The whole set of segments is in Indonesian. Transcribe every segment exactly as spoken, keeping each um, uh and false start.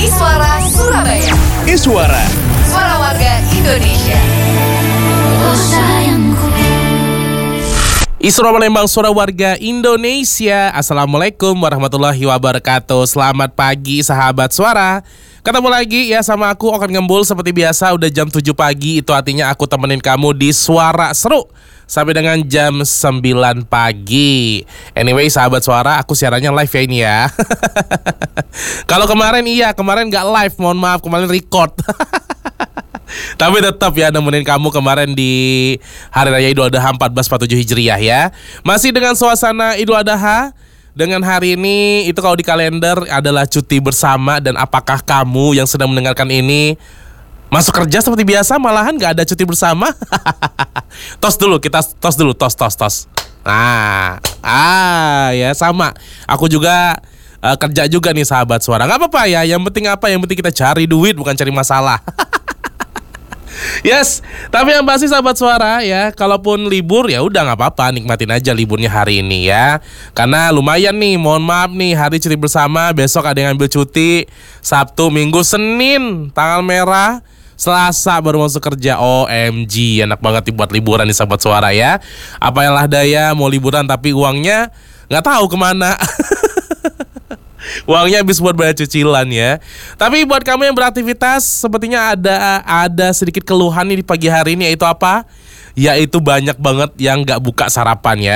Iswara Surabaya. Iswara, Suara warga Indonesia. Oh sayangku. Iswara Palembang, suara warga Indonesia. Assalamualaikum warahmatullahi wabarakatuh. Selamat pagi sahabat suara. Ketemu lagi ya sama aku Okan Gembul. Seperti biasa udah jam tujuh pagi. Itu artinya aku temenin kamu di Suara Seru sampai dengan jam sembilan pagi. Anyway sahabat suara, aku siarannya live ya ini ya. Kalau kemarin iya, kemarin gak live, mohon maaf, kemarin record. Tapi tetap ya nemenin kamu kemarin di Hari Raya Idul Adha empat belas empat puluh tujuh Hijriah ya. Masih dengan suasana Idul Adha. Dengan hari ini itu kalau di kalender adalah cuti bersama. Dan apakah kamu yang sedang mendengarkan ini masuk kerja seperti biasa, malahan gak ada cuti bersama? Tos dulu, kita tos dulu, tos, tos, tos. Nah, ah ya sama. Aku juga uh, kerja juga nih sahabat suara. Gak apa-apa ya, yang penting apa? Yang penting kita cari duit, bukan cari masalah. Yes, tapi yang pasti sahabat suara ya, kalaupun libur ya udah nggak apa-apa, nikmatin aja liburnya hari ini ya. Karena lumayan nih, mohon maaf nih, hari cuti bersama, besok ada yang ambil cuti, Sabtu, Minggu, Senin, tanggal merah, Selasa baru masuk kerja. O M G, enak banget nih buat liburan nih sahabat suara ya. Apalah daya mau liburan tapi uangnya nggak tahu kemana. Uangnya habis buat bayar cicilan ya. Tapi buat kamu yang beraktivitas, sepertinya ada ada sedikit keluhan nih di pagi hari ini, yaitu apa? Yaitu banyak banget yang gak buka sarapan ya.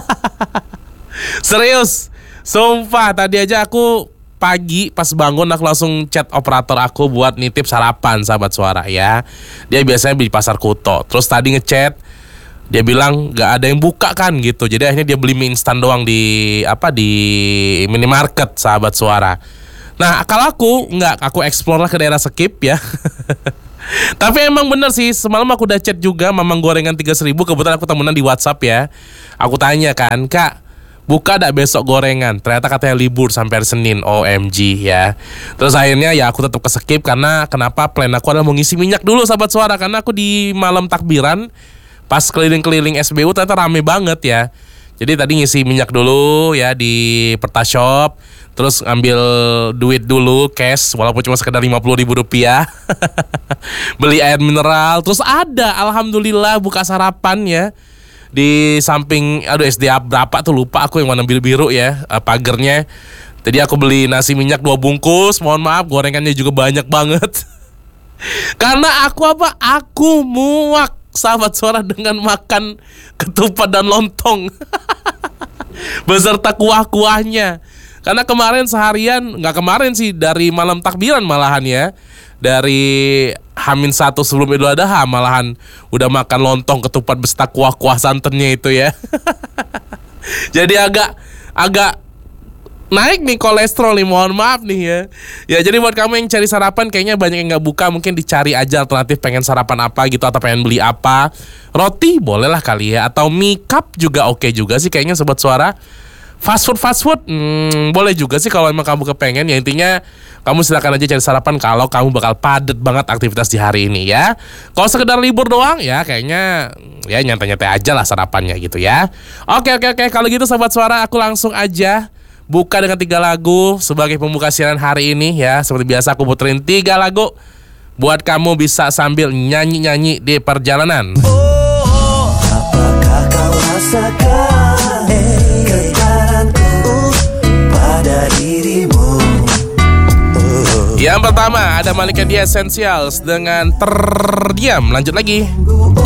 Serius, sumpah tadi aja aku pagi pas bangun aku langsung chat operator aku buat nitip sarapan sahabat suara ya. Dia biasanya beli pasar Kuto. Terus tadi ngechat, dia bilang gak ada yang buka kan gitu. Jadi akhirnya dia beli mie instan doang di apa di minimarket sahabat suara. Nah kalau aku nggak, aku explore lah ke daerah Skip ya. Tapi emang bener sih, semalam aku udah chat juga Mamang Gorengan tiga ribu. Kebetulan aku temenan di WhatsApp ya. Aku tanya kan, Kak buka dak besok gorengan? Ternyata katanya libur sampai hari Senin. O M G ya. Terus akhirnya ya aku tetap ke Skip. Karena kenapa, plan aku adalah mau ngisi minyak dulu sahabat suara. Karena aku di malam takbiran pas keliling-keliling S B U ternyata rame banget ya. Jadi tadi ngisi minyak dulu ya di Pertashop. Terus ngambil duit dulu, cash, walaupun cuma sekedar lima puluh ribu rupiah. Beli air mineral. Terus ada, alhamdulillah buka sarapan ya. Di samping, aduh S D A berapa tuh lupa aku, yang warna biru-biru ya, pagernya. Tadi aku beli nasi minyak dua bungkus. Mohon maaf, gorengannya juga banyak banget. Karena aku apa? Aku muak sahabat suara dengan makan ketupat dan lontong beserta kuah-kuahnya. Karena kemarin seharian, nggak kemarin sih, dari malam takbiran malahan ya, dari Hamin satu sebelum Idul Adha malahan udah makan lontong ketupat beserta kuah-kuah santannya itu ya. Jadi agak agak naik nih kolesterol nih, mohon maaf nih ya. Ya jadi buat kamu yang cari sarapan, kayaknya banyak yang gak buka, mungkin dicari aja alternatif pengen sarapan apa gitu, atau pengen beli apa. Roti boleh lah kali ya, atau mie cup juga oke juga sih kayaknya sobat suara. Fast food, fast food hmm, boleh juga sih kalau emang kamu kepengen. Ya intinya kamu silakan aja cari sarapan kalau kamu bakal padet banget aktivitas di hari ini ya. Kalau sekedar libur doang ya kayaknya ya nyantai-nyantai aja lah sarapannya gitu ya. Oke oke oke, kalau gitu sobat suara, aku langsung aja buka dengan tiga lagu sebagai pembuka siaran hari ini ya. Seperti biasa aku puterin tiga lagu buat kamu bisa sambil nyanyi-nyanyi di perjalanan. Oh, apakah kau rasakan getaranku pada dirimu? Oh. Yang pertama ada Malika The Essentials dengan Terdiam. Lanjut lagi.